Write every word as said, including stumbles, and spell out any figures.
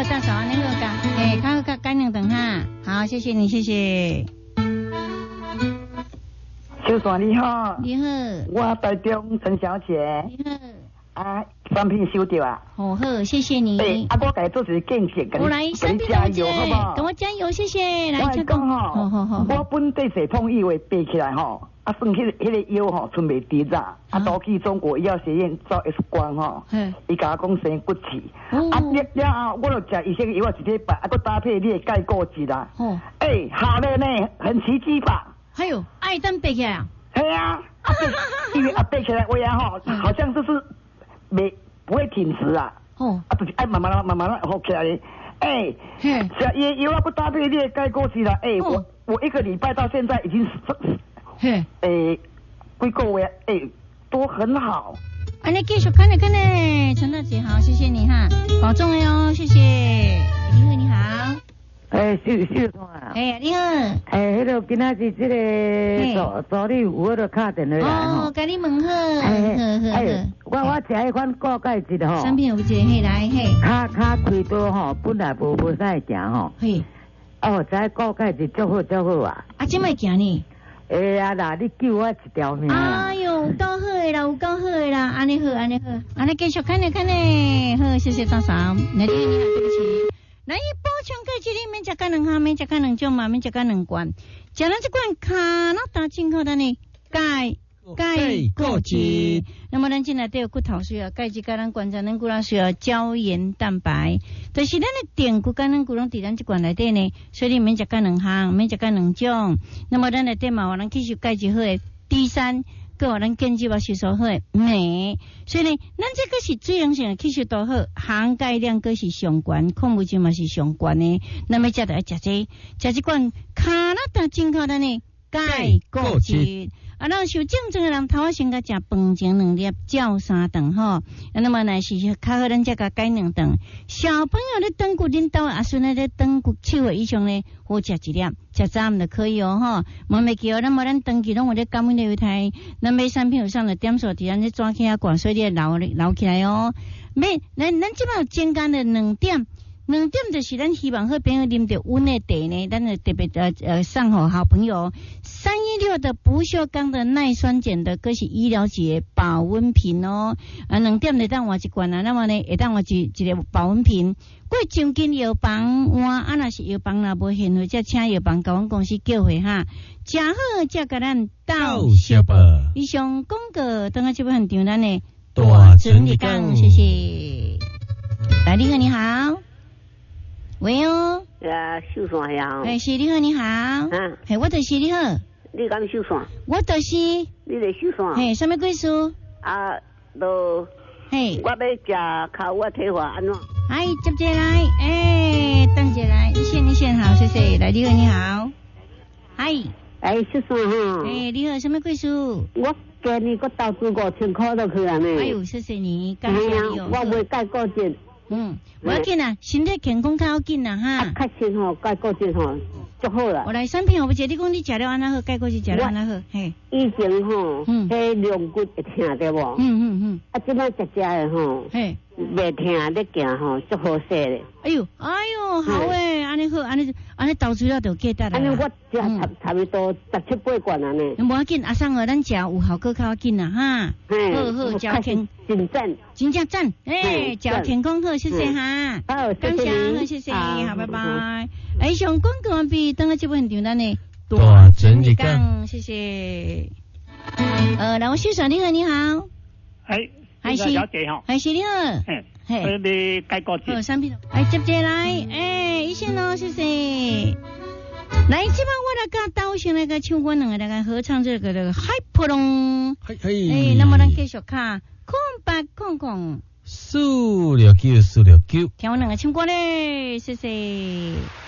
大嫂，你好，干，哎，看看干两等哈，好，谢谢你，谢谢。 秀爽你好， 你好， 我台中陈小姐， 你好， 啊，产品收到啊， 好好，谢谢你。 对，啊，我给做一个建设，跟我来， 你跟你加油，好不好？ 跟我加油，谢谢。来， 我讲吼， 好好好， 我本地水碰意味背起来吼，啊，算迄个迄个腰吼，存袂低咋，啊，都去中国医药学院照 X 光吼，伊甲我讲生骨刺，啊，了了后我就食医生药一礼拜，啊，佮搭配你的钙固质啦，哦，哎，好了呢，很奇迹吧？ 还有，爱灯背起来啊？ 对啊，啊背，因为啊背起来我呀吼，好像就是没不会挺直啊，哦，啊就是爱慢慢慢慢好起来，哎，吃也有啊，不搭配你的钙固质啦，哎，我我一个礼拜到现在已经是，哎，几个月，哎，都很好。 啊，你继续看呢看呢，陈大姐好，谢谢你哈，保重了哟，谢谢。你好，你好。 哎，秀秀爽啊！ 哎，你好。 哎，迄个今仔日这个助助理有迄个敲电话来吼。哦，甲你问好。 哎，哎，我我食迄款固钙质吼。 产品有一个嘿来嘿。 骹骹开刀吼，本来无无使行吼。嘿。哦，知固钙质足好足好啊。 啊，怎么行呢？ 哎呀啦，你救我一条命啦！ 哎呦，有够好的啦，有够好的啦，安尼好，安尼好，安尼继续看呢看呢，好，谢谢大嫂。那你你好，对不起。来，补充钙质里面食个两项，免食个两种嘛，免食个两罐。食咱这罐加拿大进口的呢，钙钙固质。那么咱进来都有骨头需要钙质，甲咱关节咱骨头需要胶原蛋白。但是咱的电骨甲咱骨拢伫咱这罐内底呢，所以你免食个两项，免食个两种。那么咱内底嘛，有咱吸收钙质好的 D 三。个有咱根基把吸收好诶，镁，所以呢，咱这个是水溶性的吸收都好，含钙量个是上悬，矿物质嘛是上悬的。那么食得要食这，食这罐加拿大进口的呢，钙固质。啊，咱受症状的人头先甲食饭前两粒，照三顿吼。那么呢是较好，咱才甲改两顿。小朋友咧长骨恁兜阿孙咧咧长骨七岁以上咧，好食一粒，食早暗就可以哦吼。莫袂记哦，那么咱长期拢有咧感染类胎，咱买产品有上的点数伫咱咧抓起啊管，所以你留留起来哦。买咱咱即摆有增加的两点。两点就是咱希望好朋友啉到温的茶呢，咱就特别呃呃送给好朋友三一六的不锈钢的耐酸碱的，这是医疗级的保温瓶哦。啊，两点就当换一罐啊，那么呢会当换一一个保温瓶。过奖金药房换，啊若是药房若无现货，则请药房甲阮公司叫回哈。食好则甲咱到小报。以上广告，等下这部现场咱呢大整理讲，谢谢。来，你好，你好。喂哦， 啊，秀山呀！ 哎，是你好，你好。嗯，嘿，我就是你好。 你敢秀山？ 我就是。你在秀山？ 嘿，什么贵数？ 啊，都。嘿。我要食烤我体化安怎？ 哎，接接来，哎，等下来，一线一线好，谢谢。来，你好，你好。嗨。 哎，秀山哈。 哎，你好，什么贵数？ 我给你个投资五千块都去了呢。 哎呦，谢谢你，感谢你哦。 我袂钙固质。 嗯，我要紧啊，身体健康较要紧啊哈。 啊，确实吼，钙固质吼足好啦。 我来产品，我不知你讲你食了安那好，钙固质食了安那好，嘿。 以前吼，嗯，迄两骨会疼对无？嗯嗯嗯。啊，即摆食食的吼，嘿，袂疼，咧行吼，足好势咧。 哎呦，哎呦，好诶，安尼好，安尼安尼投资了就记得啦。 安尼我食差差不多十七八罐啊呢。 无要紧，阿桑哦，咱食有效果较要紧啊哈。好好，食健真赞， 真正赞，诶，食健康好，谢谢哈。 好， 感谢，好，谢谢，好，拜拜。哎，上广告完毕，等下这部现场咱呢大整理讲， 谢谢。呃，然后先生你好，你好。 哎， 还是小姐哈， 还是你好。 嘿，嘿，你该过去。 好，三品。哎，接接来，哎，一线哦，谢谢。来，这边我来跟刀先来个唱歌，两个来个合唱这个这个海波龙。 嘿嘿。 哎，那么咱继续看空白空空。 四六九四六九。 听我两个唱歌嘞，谢谢。